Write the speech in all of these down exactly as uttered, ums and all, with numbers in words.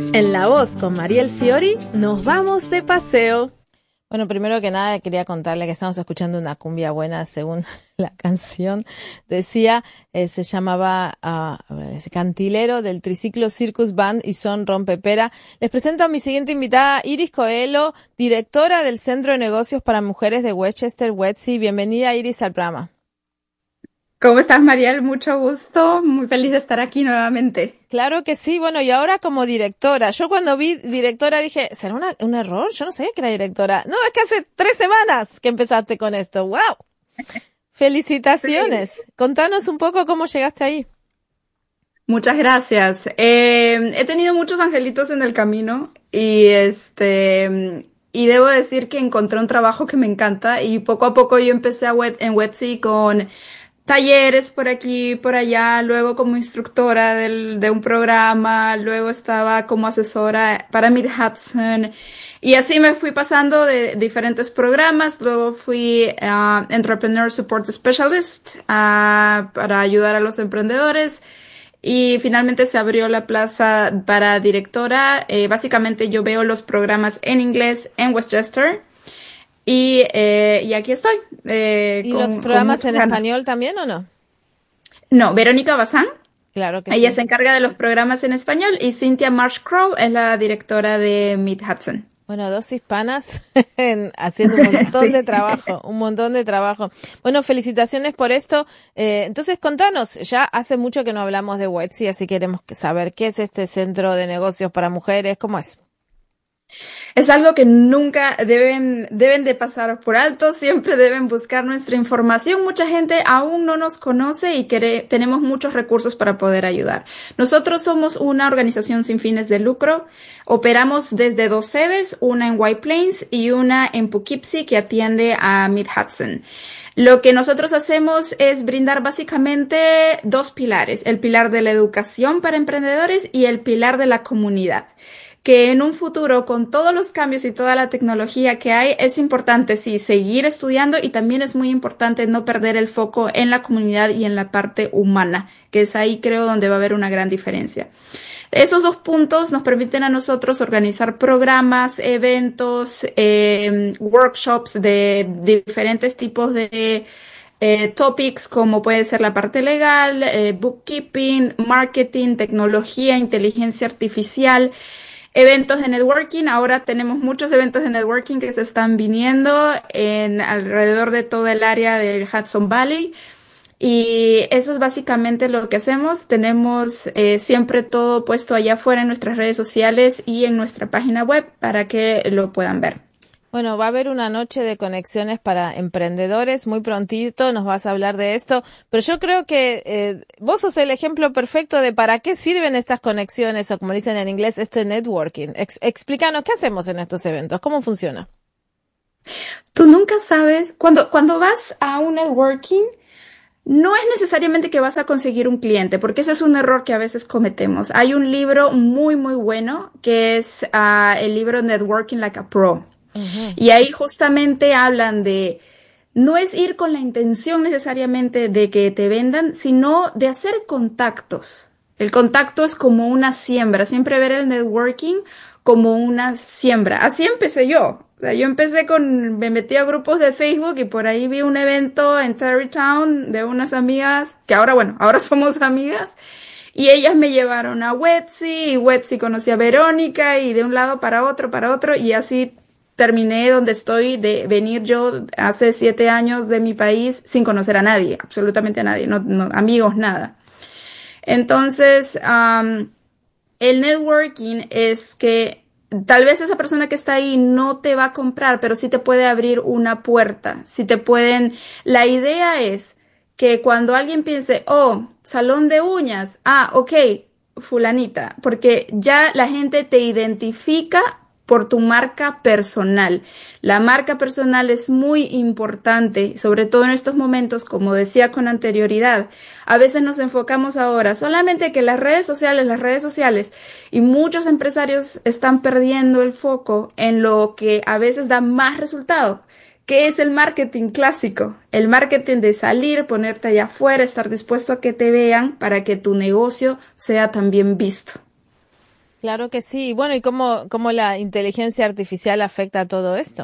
En La Voz con Mariel Fiori nos vamos de paseo. Bueno, primero que nada quería contarle que estamos escuchando una cumbia buena según la canción. Decía, eh, se llamaba uh, Cantilero del Triciclo Circus Band y Son Rompepera. Les presento a mi siguiente invitada, Iris Coelho, directora del Centro de Negocios para Mujeres de Westchester, WETSI. Bienvenida, Iris, al programa. ¿Cómo estás, Mariel? Mucho gusto, muy feliz de estar aquí nuevamente. Claro que sí, bueno, y ahora como directora. Yo cuando vi directora dije, ¿será una, un error? Yo no sabía que era directora. No, es que hace tres semanas que empezaste con esto. ¡Wow! Felicitaciones. Sí. Contanos un poco cómo llegaste ahí. Muchas gracias. Eh, he tenido muchos angelitos en el camino y este... Y debo decir que encontré un trabajo que me encanta y poco a poco yo empecé a wet, en WETSI con talleres por aquí, por allá, luego como instructora del, de un programa, luego estaba como asesora para Mid Hudson y así me fui pasando de diferentes programas, luego fui uh, Entrepreneur Support Specialist uh, para ayudar a los emprendedores y finalmente se abrió la plaza para directora. Eh, básicamente yo veo los programas en inglés en Westchester. Y, eh, y aquí estoy. Eh, ¿Y con, los programas en ganas. español también o no? No, Verónica Bazán. Claro que Ella sí. se encarga de los programas en español y Cynthia Marsh Crow es la directora de Mid Hudson. Bueno, dos hispanas haciendo un montón sí. de trabajo, un montón de trabajo. Bueno, felicitaciones por esto. Eh, entonces, contanos, ya hace mucho que no hablamos de WETSI, así queremos saber qué es este centro de negocios para mujeres, ¿cómo es? Es algo que nunca deben, deben de pasar por alto, siempre deben buscar nuestra información. Mucha gente aún no nos conoce y quere, tenemos muchos recursos para poder ayudar. Nosotros somos una organización sin fines de lucro, operamos desde dos sedes, una en White Plains y una en Poughkeepsie que atiende a Mid Hudson. Lo que nosotros hacemos es brindar básicamente dos pilares, el pilar de la educación para emprendedores y el pilar de la comunidad. Que en un futuro, con todos los cambios y toda la tecnología que hay, es importante, sí, seguir estudiando y también es muy importante no perder el foco en la comunidad y en la parte humana, que es ahí creo donde va a haber una gran diferencia. Esos dos puntos nos permiten a nosotros organizar programas, eventos, eh, workshops de diferentes tipos de eh, topics, como puede ser la parte legal, eh, bookkeeping, marketing, tecnología, inteligencia artificial. Eventos de networking, ahora tenemos muchos eventos de networking que se están viniendo en alrededor de todo el área del Hudson Valley y eso es básicamente lo que hacemos. Tenemos eh, siempre todo puesto allá afuera en nuestras redes sociales y en nuestra página web para que lo puedan ver. Bueno, va a haber una noche de conexiones para emprendedores, muy prontito nos vas a hablar de esto, pero yo creo que eh, vos sos el ejemplo perfecto de para qué sirven estas conexiones, o como dicen en inglés, este networking. Ex- explícanos, ¿qué hacemos en estos eventos? ¿Cómo funciona? Tú nunca sabes, cuando, cuando vas a un networking, no es necesariamente que vas a conseguir un cliente, porque ese es un error que a veces cometemos. Hay un libro muy, muy bueno que es uh, el libro Networking Like a Pro. Uh-huh. Y ahí justamente hablan de, no es ir con la intención necesariamente de que te vendan, sino de hacer contactos. El contacto es como una siembra, siempre ver el networking como una siembra. Así empecé yo. O sea, yo empecé con, me metí a grupos de Facebook y por ahí vi un evento en Terrytown de unas amigas, que ahora, bueno, ahora somos amigas. Y ellas me llevaron a WETSI y WETSI conocí a Verónica y de un lado para otro, para otro y así terminé donde estoy de venir yo hace siete años de mi país sin conocer a nadie, absolutamente a nadie, no, no amigos, nada. Entonces, um, el networking es que tal vez esa persona que está ahí no te va a comprar, pero sí te puede abrir una puerta, sí te pueden, la idea es que cuando alguien piense, oh, salón de uñas, ah, ok, fulanita, porque ya la gente te identifica por tu marca personal. La marca personal es muy importante, sobre todo en estos momentos, como decía con anterioridad. A veces nos enfocamos ahora solamente que las redes sociales, las redes sociales, y muchos empresarios están perdiendo el foco en lo que a veces da más resultado, que es el marketing clásico, el marketing de salir, ponerte allá afuera, estar dispuesto a que te vean para que tu negocio sea también visto. Claro que sí. Bueno, ¿y cómo, cómo la inteligencia artificial afecta a todo esto?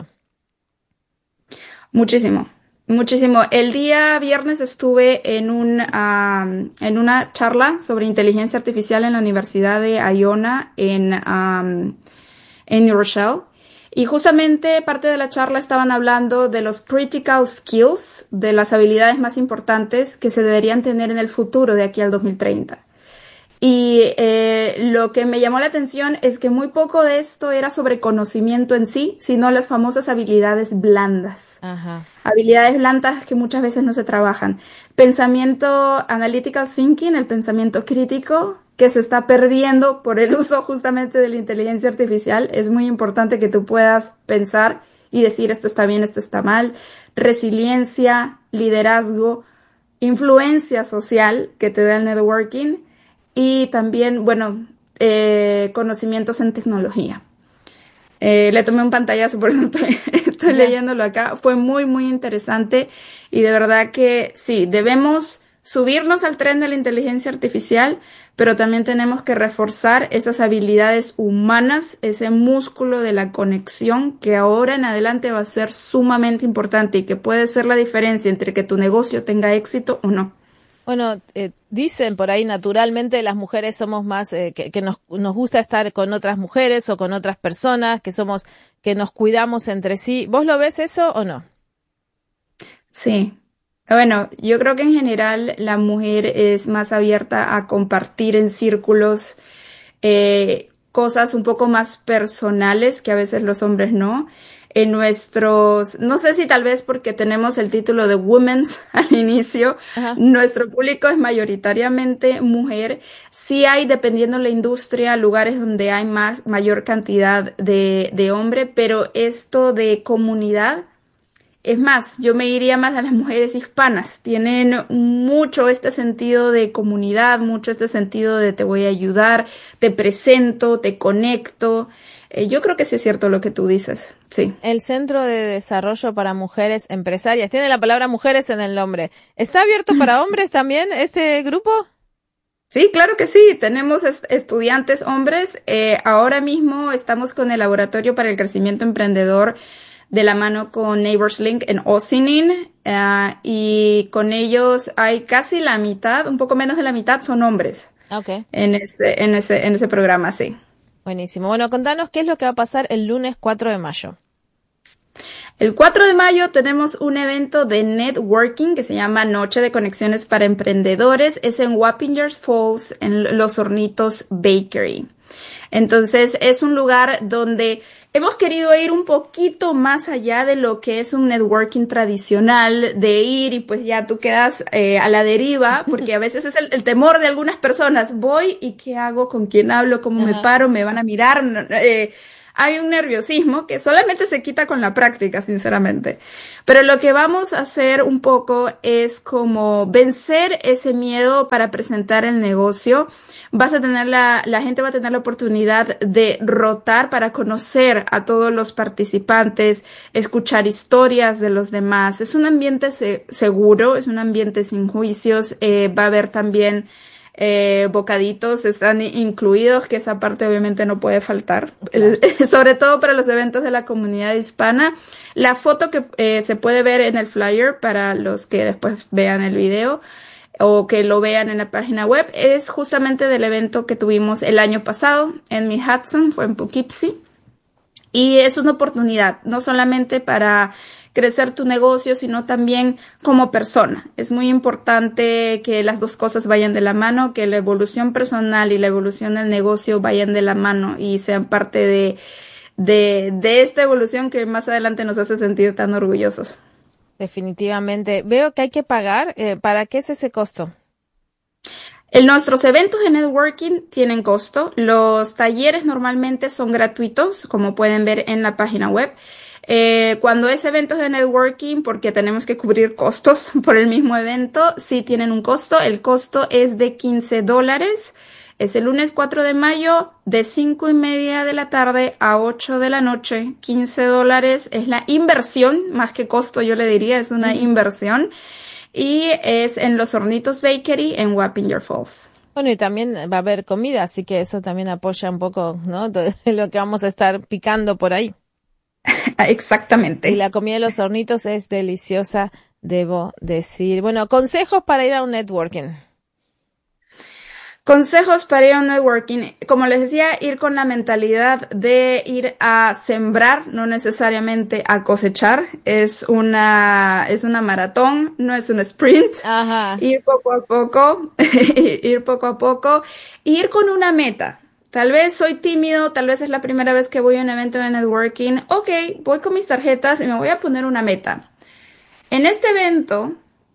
Muchísimo, muchísimo. El día viernes estuve en un, am, en una charla sobre inteligencia artificial en la Universidad de Iona en, am, en New Rochelle. Y justamente parte de la charla estaban hablando de los critical skills, de las habilidades más importantes que se deberían tener en el futuro de aquí al dos mil treinta. Y eh, lo que me llamó la atención es que muy poco de esto era sobre conocimiento en sí, sino las famosas habilidades blandas. Ajá. Habilidades blandas que muchas veces no se trabajan. Pensamiento analytical thinking, el pensamiento crítico, que se está perdiendo por el uso justamente de la inteligencia artificial. Es muy importante que tú puedas pensar y decir esto está bien, esto está mal. Resiliencia, liderazgo, influencia social que te da el networking. Y también, bueno, eh, conocimientos en tecnología. Eh, le tomé un pantallazo, por eso estoy, estoy Ya. leyéndolo acá. Fue muy, muy interesante y de verdad que sí, debemos subirnos al tren de la inteligencia artificial, pero también tenemos que reforzar esas habilidades humanas, ese músculo de la conexión que ahora en adelante va a ser sumamente importante y que puede ser la diferencia entre que tu negocio tenga éxito o no. Bueno, eh, dicen por ahí naturalmente las mujeres somos más, eh, que, que nos, nos gusta estar con otras mujeres o con otras personas, que somos, que nos cuidamos entre sí. ¿Vos lo ves eso o no? Sí. Bueno, yo creo que en general la mujer es más abierta a compartir en círculos eh, cosas un poco más personales que a veces los hombres no. En nuestros, no sé si tal vez porque tenemos el título de Women's al inicio, Ajá. nuestro público es mayoritariamente mujer. Sí hay, dependiendo de la industria, lugares donde hay más, mayor cantidad de, de hombre, pero esto de comunidad. Es más, yo me iría más a las mujeres hispanas. Tienen mucho este sentido de comunidad, mucho este sentido de te voy a ayudar, te presento, te conecto. Eh, yo creo que sí es cierto lo que tú dices, sí. El Centro de Desarrollo para Mujeres Empresarias tiene la palabra mujeres en el nombre. ¿Está abierto para hombres también este grupo? Sí, claro que sí. Tenemos est- estudiantes hombres. Eh, ahora mismo estamos con el Laboratorio para el Crecimiento Emprendedor de la mano con Neighbors Link en Ossining, eh, y con ellos hay casi la mitad, un poco menos de la mitad son hombres Ok, en ese, en ese, en ese programa, sí. buenísimo. Bueno, contanos qué es lo que va a pasar el lunes cuatro de mayo. El cuatro de mayo tenemos un evento de networking que se llama Noche de Conexiones para Emprendedores. Es en Wappingers Falls, en Los Hornitos Bakery. Entonces, es un lugar donde hemos querido ir un poquito más allá de lo que es un networking tradicional, de ir y pues ya tú quedas eh, a la deriva, porque a veces es el, el temor de algunas personas. Voy y ¿qué hago? ¿Con quién hablo? ¿Cómo me Ajá. paro? ¿Me van a mirar? No, no, eh, hay un nerviosismo que solamente se quita con la práctica, sinceramente. Pero lo que vamos a hacer un poco es como vencer ese miedo para presentar el negocio. Vas a tener la, la gente va a tener la oportunidad de rotar para conocer a todos los participantes, escuchar historias de los demás. Es un ambiente se- seguro, es un ambiente sin juicios. Eh, va a haber también eh, bocaditos, están incluidos, que esa parte obviamente no puede faltar, Claro. El- sobre todo para los eventos de la comunidad hispana. La foto que eh, se puede ver en el flyer para los que después vean el video o que lo vean en la página web es justamente del evento que tuvimos el año pasado en Mi Hudson, fue en Poughkeepsie. Y es una oportunidad, no solamente para crecer tu negocio, sino también como persona. Es muy importante que las dos cosas vayan de la mano, que la evolución personal y la evolución del negocio vayan de la mano y sean parte de, de, de esta evolución que más adelante nos hace sentir tan orgullosos. Definitivamente. Veo que hay que pagar. Eh, ¿para qué es ese costo? En nuestros eventos de networking tienen costo. Los talleres normalmente son gratuitos, como pueden ver en la página web. Eh, cuando es eventos de networking, porque tenemos que cubrir costos por el mismo evento, sí tienen un costo. El costo es de quince dólares. Es el lunes cuatro de mayo de cinco y media de la tarde a ocho de la noche. quince dólares es la inversión, más que costo yo le diría, es una inversión. Y es en Los Hornitos Bakery en Wappinger Falls. Bueno, y también va a haber comida, así que eso también apoya un poco, ¿no? Todo lo que vamos a estar picando por ahí. Exactamente. Y la comida de los hornitos es deliciosa, debo decir. Bueno, consejos para ir a un networking. Consejos para ir a un networking. Como les decía, ir con la mentalidad de ir a sembrar, no necesariamente a cosechar. Es una, es una maratón, no es un sprint. Ajá. Ir poco a poco, ir poco a poco, ir con una meta. Tal vez soy tímido, tal vez es la primera vez que voy a un evento de networking. Ok, voy con mis tarjetas y me voy a poner una meta. En este evento,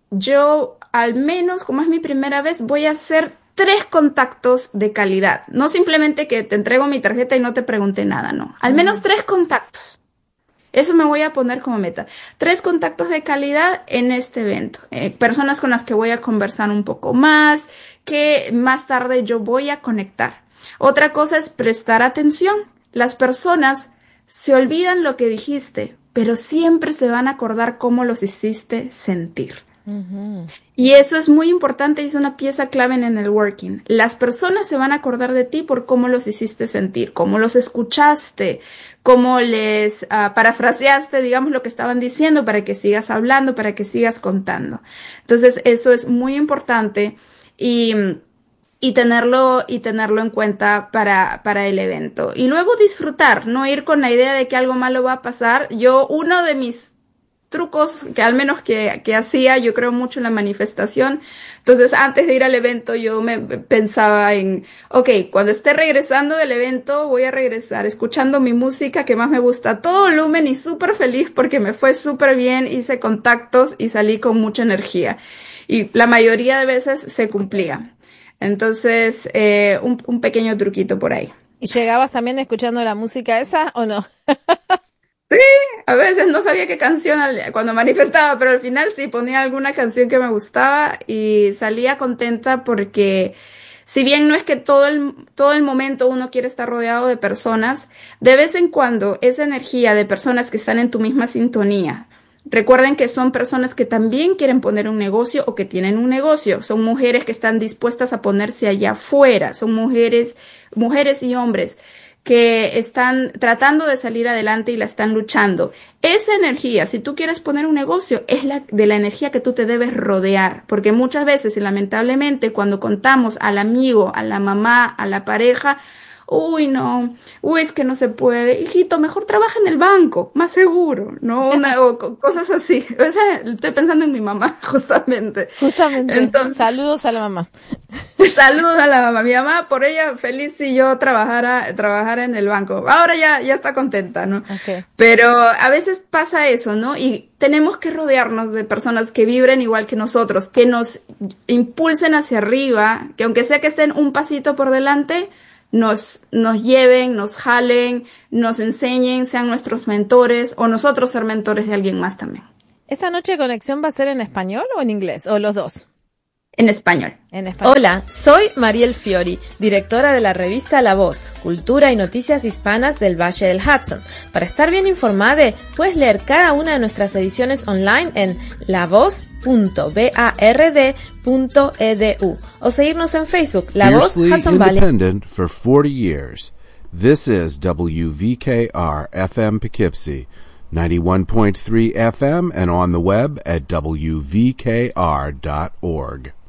yo al menos, como es mi primera vez, voy a hacer tres contactos de calidad. No simplemente que te entrego mi tarjeta y no te pregunté nada, no. Al menos uh-huh. tres contactos. Eso me voy a poner como meta. Tres contactos de calidad en este evento. Eh, personas con las que voy a conversar un poco más, que más tarde yo voy a conectar. Otra cosa es prestar atención. Las personas se olvidan lo que dijiste, pero siempre se van a acordar cómo los hiciste sentir. Uh-huh. Y eso es muy importante y es una pieza clave en el networking. Las personas se van a acordar de ti por cómo los hiciste sentir, cómo los escuchaste, cómo les uh, parafraseaste, digamos, lo que estaban diciendo para que sigas hablando, para que sigas contando. Entonces, eso es muy importante y, y tenerlo, y tenerlo en cuenta para, para el evento. Y luego disfrutar, no ir con la idea de que algo malo va a pasar. Yo, uno de mis trucos que al menos que, que hacía, yo creo mucho en la manifestación. Entonces, antes de ir al evento, yo me pensaba en, ok, cuando esté regresando del evento, voy a regresar escuchando mi música que más me gusta a todo volumen y súper feliz porque me fue súper bien, hice contactos y salí con mucha energía. Y la mayoría de veces se cumplía. Entonces, eh, un, un pequeño truquito por ahí. ¿Y llegabas también escuchando la música esa o no? Sí, a veces no sabía qué canción cuando manifestaba, pero al final sí ponía alguna canción que me gustaba y salía contenta porque si bien no es que todo el, todo el momento uno quiere estar rodeado de personas, de vez en cuando esa energía de personas que están en tu misma sintonía, recuerden que son personas que también quieren poner un negocio o que tienen un negocio, son mujeres que están dispuestas a ponerse allá afuera, son mujeres, mujeres y hombres que están tratando de salir adelante y la están luchando. Esa energía, si tú quieres poner un negocio, es la de la energía que tú te debes rodear, porque muchas veces, y lamentablemente, cuando contamos al amigo, a la mamá, a la pareja, uy, no, uy, es que no se puede, hijito, mejor trabaja en el banco, más seguro, ¿no? Una, o cosas así. O sea, estoy pensando en mi mamá, justamente. Justamente. Entonces, saludos a la mamá. Saludos a la mamá. Mi mamá, por ella, feliz si yo trabajara, trabajara en el banco. Ahora ya, ya está contenta, ¿no? Okay. Pero a veces pasa eso, ¿no? Y tenemos que rodearnos de personas que vibren igual que nosotros, que nos impulsen hacia arriba, que aunque sea que estén un pasito por delante, nos, nos lleven, nos jalen, nos enseñen, sean nuestros mentores o nosotros ser mentores de alguien más también. ¿Esta noche de conexión va a ser en español o en inglés? ¿O los dos? En español. En español. Hola, soy Mariel Fiori, directora de la revista La Voz, Cultura y Noticias Hispanas del Valle del Hudson. Para estar bien informada, puedes leer cada una de nuestras ediciones online en la voz punto bard punto e d u o seguirnos en Facebook, La Voz Hudson Valley. Independent for forty years. This is W V K R F M Poughkeepsie, ninety-one point three F M and on the web at w v k r dot org.